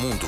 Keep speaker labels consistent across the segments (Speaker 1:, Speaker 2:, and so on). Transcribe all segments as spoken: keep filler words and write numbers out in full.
Speaker 1: Mundo.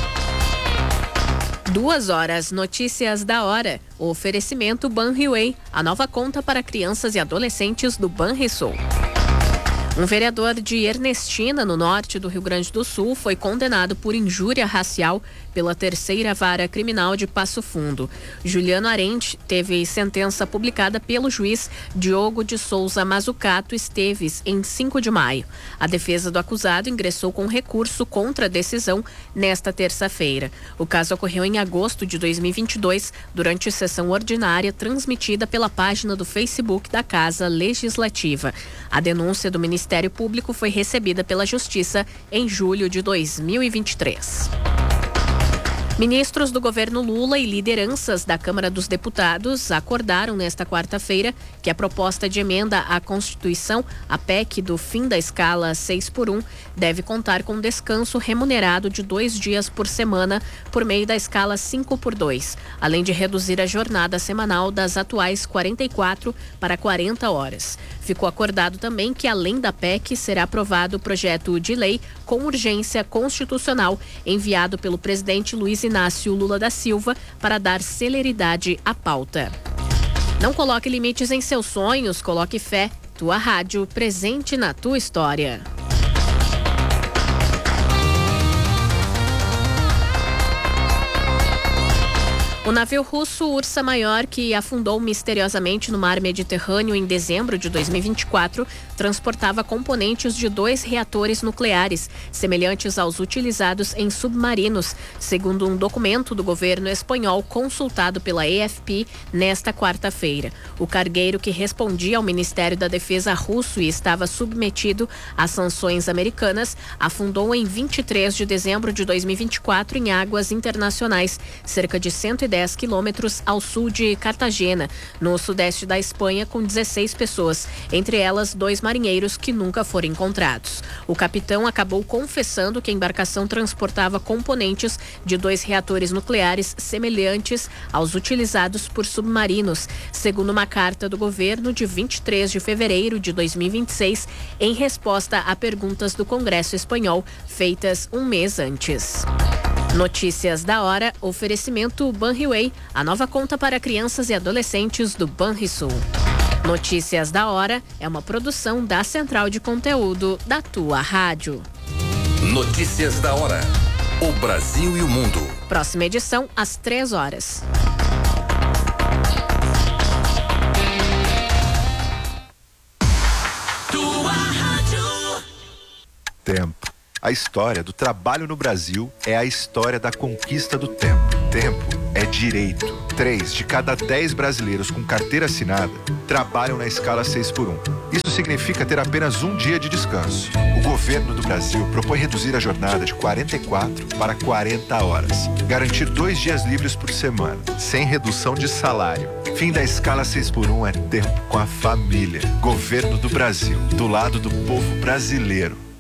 Speaker 2: Duas horas, notícias da hora. O oferecimento Banriway, a nova conta para crianças e adolescentes do Banrisul. Um vereador de Ernestina, no norte do Rio Grande do Sul, foi condenado por injúria racial pela terceira vara criminal de Passo Fundo. Juliano Arente teve sentença publicada pelo juiz Diogo de Souza Mazzucato Esteves em cinco de maio. A defesa do acusado ingressou com recurso contra a decisão nesta terça-feira. O caso ocorreu em agosto de dois mil e vinte e dois, durante sessão ordinária transmitida pela página do Facebook da Casa Legislativa. A denúncia do Ministério Público foi recebida pela Justiça em julho de dois mil e vinte e três. Ministros do governo Lula e lideranças da Câmara dos Deputados acordaram nesta quarta-feira que a proposta de emenda à Constituição, a P E C do fim da escala seis por um, deve contar com descanso remunerado de dois dias por semana por meio da escala cinco por dois, além de reduzir a jornada semanal das atuais quarenta e quatro para quarenta horas. Ficou acordado também que, além da P E C, será aprovado o projeto de lei com urgência constitucional enviado pelo presidente Luiz Inácio Lula da Silva para dar celeridade à pauta. Não coloque limites em seus sonhos, coloque fé. Tua rádio, presente na tua história. O navio russo Ursa Maior, que afundou misteriosamente no mar Mediterrâneo em dezembro de dois mil e vinte e quatro, transportava componentes de dois reatores nucleares, semelhantes aos utilizados em submarinos, segundo um documento do governo espanhol consultado pela A F P nesta quarta-feira. O cargueiro, que respondia ao Ministério da Defesa russo e estava submetido às sanções americanas, afundou em vinte e três de dezembro de dois mil e vinte e quatro em águas internacionais, cerca de cento e dez quilômetros ao sul de Cartagena, no sudeste da Espanha, com dezesseis pessoas, entre elas dois marinheiros que nunca foram encontrados. O capitão acabou confessando que a embarcação transportava componentes de dois reatores nucleares semelhantes aos utilizados por submarinos, segundo uma carta do governo de vinte e três de fevereiro de dois mil e vinte e seis, em resposta a perguntas do Congresso espanhol feitas um mês antes. Notícias da hora, oferecimento Banriway, a nova conta para crianças e adolescentes do Banrisul. Notícias da hora é uma produção da Central de Conteúdo da tua rádio.
Speaker 1: Notícias da hora. O Brasil e o mundo.
Speaker 2: Próxima edição às três horas.
Speaker 1: Tua rádio.
Speaker 3: Tempo. A história do trabalho no Brasil é a história da conquista do tempo. Tempo é direito. Três de cada dez brasileiros com carteira assinada trabalham na escala seis por um. Isso significa ter apenas um dia de descanso. O governo do Brasil propõe reduzir a jornada de quarenta e quatro para quarenta horas. Garantir dois dias livres por semana, sem redução de salário. Fim da escala seis por um é tempo com a família. Governo do Brasil, do lado do povo brasileiro.